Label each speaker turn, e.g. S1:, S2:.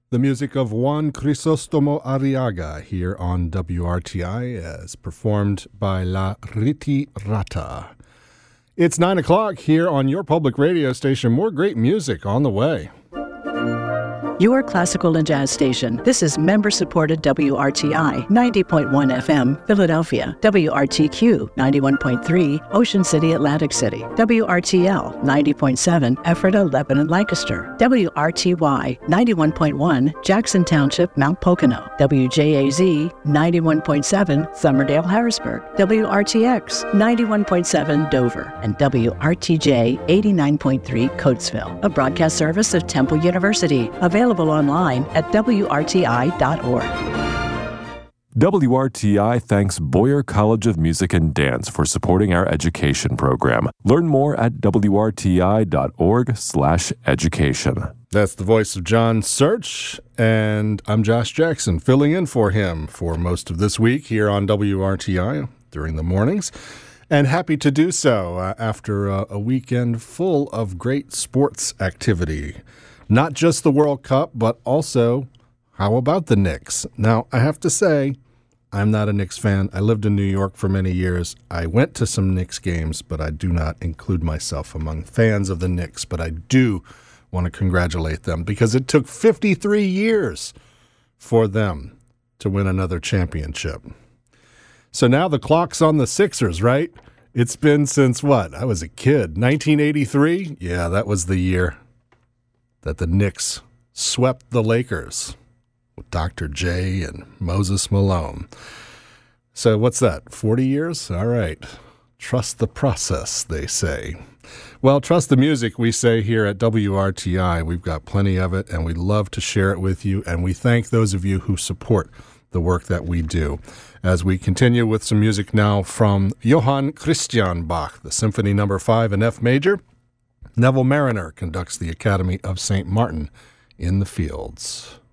S1: The music of Juan Crisostomo Arriaga here on WRTI as performed by La Ritirata. It's 9 o'clock here on your public radio station. More great music on the way.
S2: Your classical and jazz station. This is member-supported WRTI 90.1 FM, Philadelphia. WRTQ 91.3, Ocean City, Atlantic City. WRTL 90.7, Ephrata, Lebanon, Lancaster. WRTY 91.1, Jackson Township, Mount Pocono. WJAZ 91.7, Somerdale, Harrisburg. WRTX 91.7, Dover. And WRTJ 89.3, Coatesville. A broadcast service of Temple University. Available online at WRTI.org.
S3: WRTI thanks Boyer College of Music and Dance for supporting our education program. Learn more at WRTI.org/education.
S1: That's the voice of John Search, and I'm Josh Jackson, filling in for him for most of this week here on WRTI during the mornings. And happy to do so after a weekend full of great sports activity. Not just the World Cup, but also, how about the Knicks? Now, I have to say, I'm not a Knicks fan. I lived in New York for many years. I went to some Knicks games, but I do not include myself among fans of the Knicks. But I do want to congratulate them because it took 53 years for them to win another championship. So now the clock's on the Sixers, right? It's been since what? I was a kid. 1983? Yeah, that was the year that the Knicks swept the Lakers with Dr. J and Moses Malone. So what's that, 40 years? All right. Trust the process, they say. Well, trust the music, we say here at WRTI. We've got plenty of it, and we love to share it with you, and we thank those of you who support the work that we do. As we continue with some music now from Johann Christian Bach, the Symphony No. 5 in F major, Neville Marriner conducts the Academy of St. Martin in the Fields.